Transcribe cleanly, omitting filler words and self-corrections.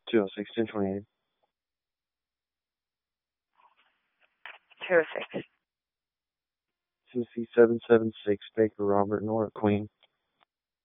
206 1028. Terrific. Tennessee 776, Baker Robert, Nora Queen.